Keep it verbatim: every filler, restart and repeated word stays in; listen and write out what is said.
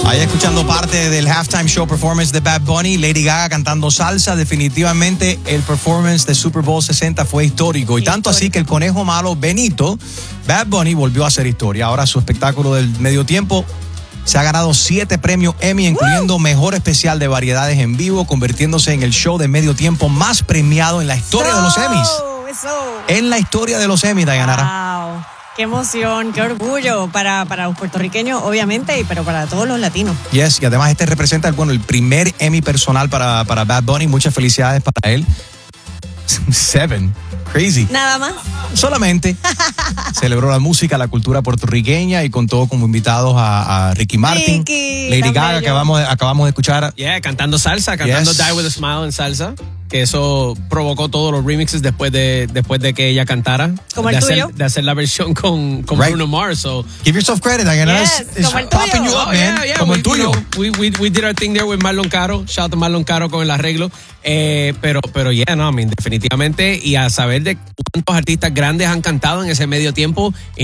Ahí escuchando parte del halftime show performance de Bad Bunny, Lady Gaga cantando salsa. Definitivamente el performance de Super Bowl sesenta fue histórico. Y tanto así que el conejo malo Benito, Bad Bunny, volvió a hacer historia. Ahora su espectáculo del medio tiempo se ha ganado siete premios Emmy, incluyendo uh. Mejor Especial de Variedades en Vivo, convirtiéndose en el show de medio tiempo más premiado en la historia so, de los Emmys. So. En la historia de los Emmys, Dayanara. Wow. Qué emoción, qué orgullo para, para los puertorriqueños, obviamente, pero para todos los latinos. Yes, y además este representa bueno, el primer Emmy personal para, para Bad Bunny. Muchas felicidades para él. Seven. Crazy. Nada más. Solamente celebró la música, la cultura puertorriqueña y contó como invitados a, a Ricky Martin, Ricky, Lady Gaga, que acabamos, acabamos de escuchar. Yeah, cantando salsa, cantando yes. Die With a Smile en salsa. Que eso provocó todos los remixes después de después de que ella cantara. Como de el hacer, tuyo. De hacer la versión con, con right. Bruno Mars. So. Give yourself credit, Diana. Yes, it's, it's como el popping tuyo. you up, Oh, man. yeah, yeah. Como we, el tuyo. You know, we, we, we did our thing there with Marlon Caro. Shout out to Marlon Caro con el arreglo. Eh, pero, pero yeah, no, I mean, definitivamente. Y a saber de cuántos artistas grandes han cantado en ese medio tiempo.